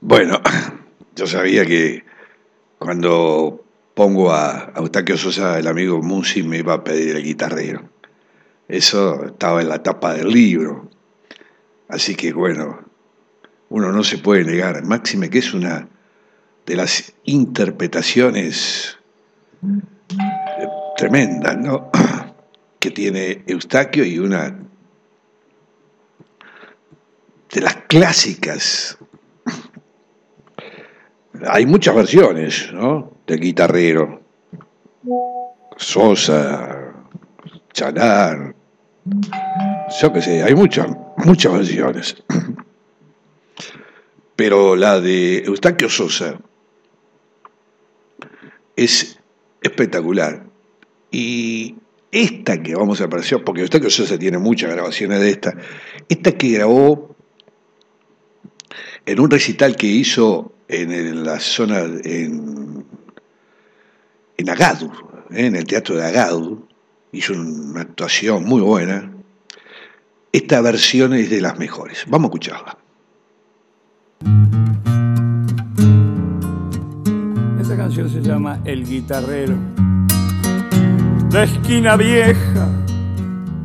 Bueno, yo sabía que cuando pongo a Eustaquio Sosa, el amigo Musi, me iba a pedir el guitarrero. Eso estaba en la tapa del libro. Así que bueno, uno no se puede negar. Máxime que es una de las interpretaciones tremendas, ¿no? Que tiene Eustaquio y una de las clásicas. Hay muchas versiones, ¿no? Del guitarrero. Sosa, Chanar, yo qué sé, hay muchas versiones. Pero la de Eustaquio Sosa es espectacular. Y esta que vamos a apreciar, porque Eustaquio Sosa tiene muchas grabaciones de esta que grabó en un recital que hizo la zona, en Agadur, en el teatro de Agadur, hizo una actuación muy buena. Esta versión es de las mejores. Vamos a escucharla. Esta canción se llama El Guitarrero. La esquina vieja